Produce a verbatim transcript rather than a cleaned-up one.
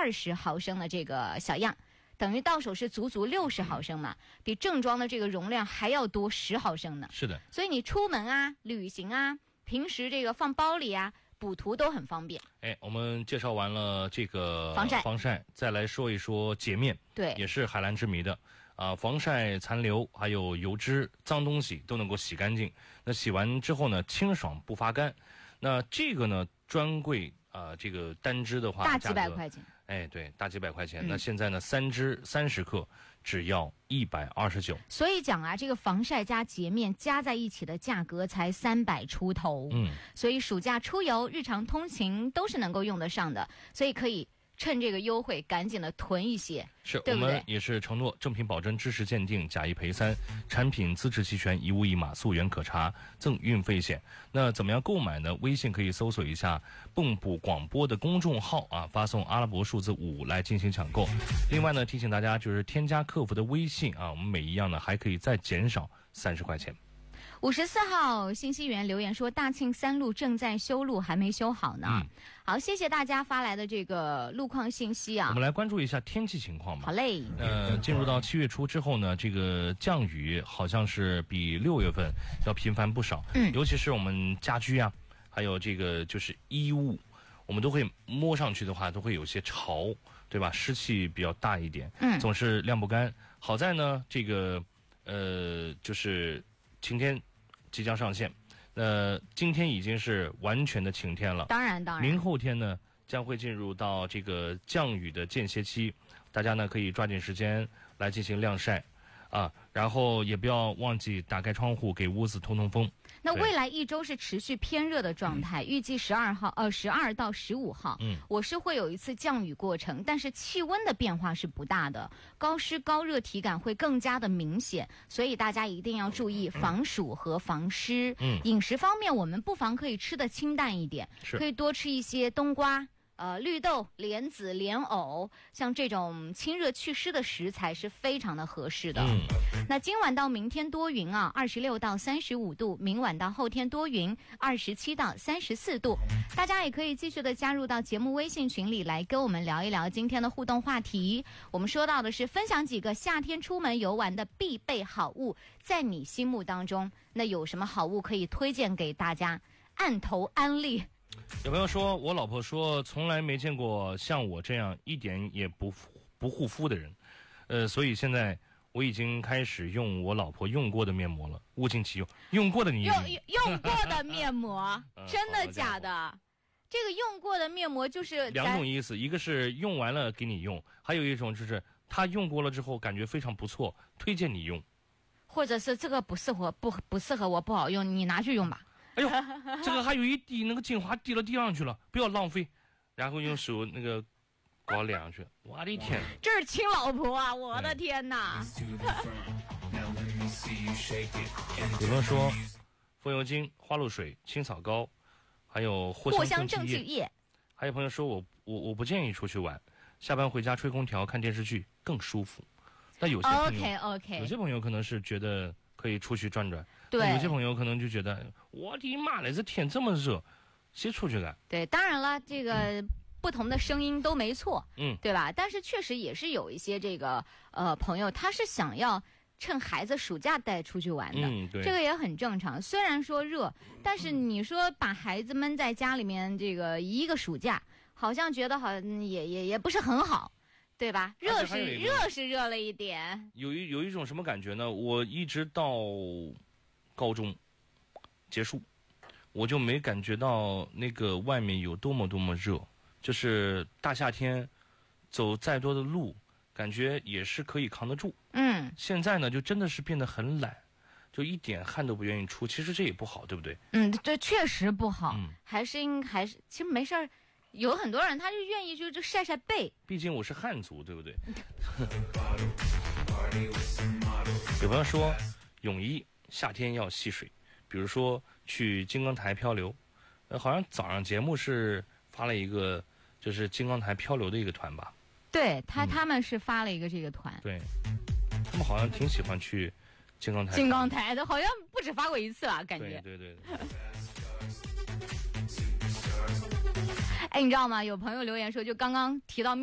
二十毫升的这个小样，等于到手是足足六十毫升嘛，比正装的这个容量还要多十毫升呢。 是的， 所以你出门啊、旅行啊、平时这个放包里啊、补涂都很方便。 哎，我们介绍完了这个防晒， 防晒，再来说一说洁面， 对， 也是海蓝之谜的啊。防晒残留还有油脂、脏东西都能够洗干净。那洗完之后呢，清爽不发干。那这个呢，专柜啊、呃，这个单支的话， 大几百块钱。 哎，对，大几百块钱。 嗯、 那现在呢，三支三十克只要一百二十九。 所以讲啊，这个防晒加洁面加在一起的价格才三百出头。 嗯， 所以暑假出游、日常通勤都是能够用得上的，所以可以趁这个优惠赶紧的囤一些。 是， 对不对？ 我们也是承诺正品保真、知识鉴定、假一赔三，产品资质齐全，一物一码，溯源可查，赠运费险。那怎么样购买呢？微信可以搜索一下蚌埠广播的公众号啊，发送阿拉伯数字五来进行抢购。另外呢，提醒大家就是添加客服的微信啊，我们每一样呢还可以再减少三十块钱。 五十四号信息源留言说，大庆三路正在修路，还没修好呢。嗯、好，谢谢大家发来的这个路况信息啊。 我们来关注一下天气情况吧。 好嘞。 呃，进入到七月初之后呢，这个降雨好像是比六月份要频繁不少。嗯，尤其是我们家居啊，还有这个就是衣物，我们都会摸上去的话，都会有些潮，对吧？湿气比较大一点，嗯，总是晾不干。好在呢，这个呃，就是晴天即将上线，呃，今天已经是完全的晴天了。 当然，当然。 明后天呢，将会进入到这个降雨的间歇期，大家呢可以抓紧时间来进行晾晒，啊，然后也不要忘记打开窗户给屋子通通风。 那未来一周是持续偏热的状态，预计十二号呃十二到十五号，嗯，我是会有一次降雨过程，但是气温的变化是不大的，高湿高热体感会更加的明显，所以大家一定要注意防暑和防湿。嗯，饮食方面我们不妨可以吃的清淡一点，可以多吃一些冬瓜。呃，绿豆、莲子、莲藕，像这种清热祛湿的食材是非常的合适的。嗯，那今晚到明天多云啊，二十六到三十五度；明晚到后天多云，二十七到三十四度。大家也可以继续的加入到节目微信群里来跟我们聊一聊今天的互动话题。我们说到的是分享几个夏天出门游玩的必备好物，在你心目当中，那有什么好物可以推荐给大家？按头安利。 有朋友说，我老婆说从来没见过像我这样一点也不不护肤的人，呃，所以现在我已经开始用我老婆用过的面膜了，物尽其用。用过的你用用过的面膜，真的假的？这个用过的面膜就是两种意思，一个是用完了给你用，还有一种就是他用过了之后感觉非常不错，推荐你用， 或者是这个不适合不不适合我不好用，你拿去用吧。 哎呦，这个还有一滴那个精华滴到地上去了，不要浪费，然后用手那个搞脸上去，我的天， 这是亲老婆啊，我的天哪！ 有朋友说风油精、花露水、青草膏，还有藿香正气液。还有朋友说我我我不建议出去玩，下班回家吹空调看电视剧更舒服。但有些朋友 OK OK， 有些朋友可能是觉得可以出去转转， 对， 有些朋友可能就觉得我的妈嘞，这天这么热，谁出去干？ 对，当然了，这个不同的声音都没错，嗯，对吧？但是确实也是有一些这个呃朋友，他是想要趁孩子暑假带出去玩的， 嗯，对， 这个也很正常。虽然说热，但是你说把孩子闷在家里面这个一个暑假，好像觉得好像也也也不是很好。对吧？热是热是热了一点， 有一有一种什么感觉呢？我一直到高中结束，我就没感觉到那个外面有多么多么热，就是大夏天走再多的路，感觉也是可以扛得住。嗯，现在呢，就真的是变得很懒，就一点汗都不愿意出。其实这也不好，对不对？ 嗯，这确实不好，嗯、还是应还是其实没事儿。有很多人他就愿意就就晒晒背， 毕竟我是汉族，对不对？有朋友说泳衣夏天要戏水，比如说去金刚台漂流，呃，好像早上节目是发了一个就是金刚台漂流的一个团吧？ 对他、嗯、他们是发了一个这个团， 对，他们好像挺喜欢去金刚台。 金刚台的好像不止发过一次吧？感觉。 对对对对。 哎，你知道吗？有朋友留言说，就刚刚提到